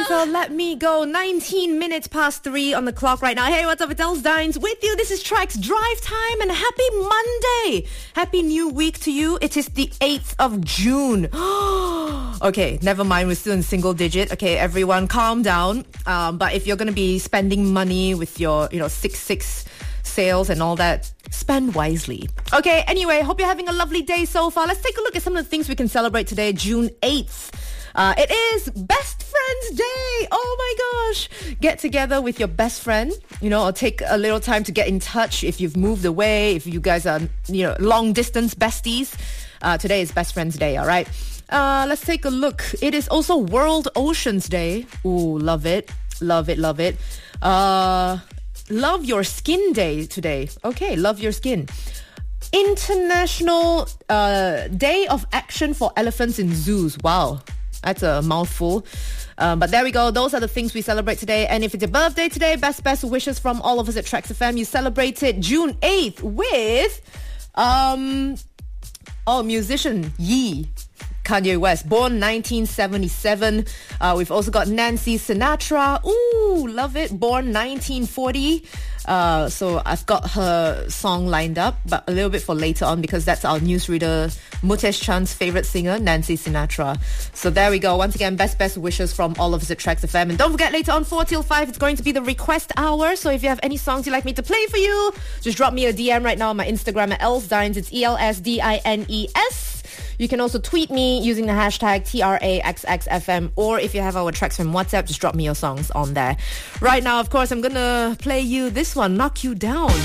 right, so let me go. 19 minutes past 3 on the clock right now. Hey, what's up? It's Els Dines with you. This is Trax Drive Time and happy Monday. Happy new week to you. It is the 8th of June. Okay, never mind. We're still in single digit. Okay, everyone calm down. But if you're going to be spending money with your, 6/6 sales and all that, spend wisely. Okay, anyway, hope you're having a lovely day so far. Let's take a look at some of the things we can celebrate today, June 8th. It is Best Friends Day. Oh my gosh. Get together with your best friend, or take a little time to get in touch if you've moved away, if you guys are, long distance besties. Today is Best Friends Day, all right? Let's take a look. It is also World Oceans Day. Ooh, love it. Love it, love it. Love Your Skin Day today. Okay, love your skin. International Day of Action for Elephants in Zoos. Wow. That's a mouthful. But there we go. Those are the things we celebrate today. And if it's your birthday today, best wishes from all of us at Trax FM. You celebrated June 8th with musician Yee. Kanye West, born 1977. We've also got Nancy Sinatra. Ooh, love it. Born 1940. So I've got her song lined up, but a little bit for later on because that's our newsreader Mutesh Chand's favorite singer, Nancy Sinatra. So there we go. Once again, best wishes from all of us at Trax FM. And don't forget, later on 4 till 5, it's going to be the request hour. So if you have any songs you'd like me to play for you, just drop me a DM right now on my Instagram at ElsDines. It's ELSDINES. You can also tweet me using the hashtag TRAXXFM, or if you have our Trax from WhatsApp, just drop me your songs on there. Right now, of course, I'm going to play you this one, Knock You Down.